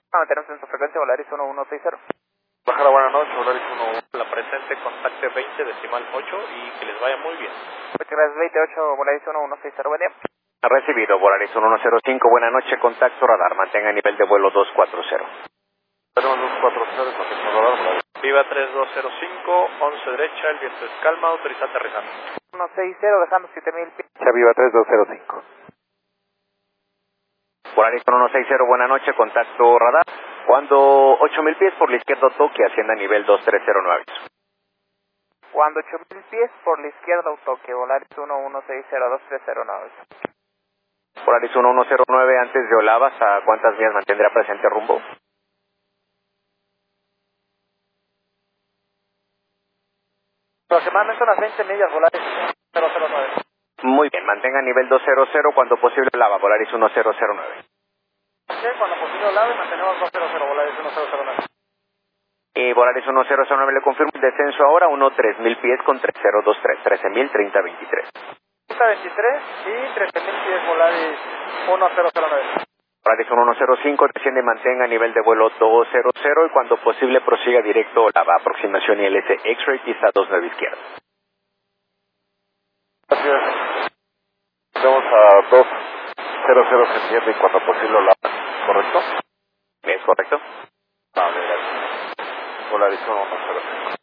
Mantenemos en su frecuencia, Volaris 1160. Bajada, buenas noches, Volaris 11. La presente, contacte 20 decimal 8 y que les vaya muy bien. Muchas gracias, 28, Volaris 1160, buen día. Recibido, Volaris 1105, buena noche, contacto radar, mantenga nivel de vuelo 240. Tenemos 240, contacto radar, Volaris. Viva 3205, 11 derecha, el viento es calma, autoriza aterrizando. 160, dejando 7000 pies. Viva 3205. Volaris 160, buena noche, contacto radar. Cuando 8000 pies por la izquierda toque, ascienda a nivel 2309. Cuando 8000 pies por la izquierda, toque, Volaris 1160, 2309. Volaris 1109, antes de Olavas, ¿a cuántas millas mantendrá presente rumbo? Aproximadamente unas 20 millas, Volaris 009. Muy bien, mantenga nivel 200, cuando posible Olava, Volaris 1009. Sí, cuando posible lado mantenemos 200, Volaris 1009. Y Volaris 1009 le confirmo el descenso ahora, 3000 pies con 3023, 13000, 3023. 3023 y 13000 pies, Volaris 1009. Volaris 105, desciende y mantenga nivel de vuelo 200 y cuando posible prosiga directo Olava, aproximación ILS X-Ray, pista 29 izquierda. Gracias. Vamos a 200 desciende y cuando posible Olava, ¿correcto? ¿Es correcto? Vale, gracias. Volaris 105.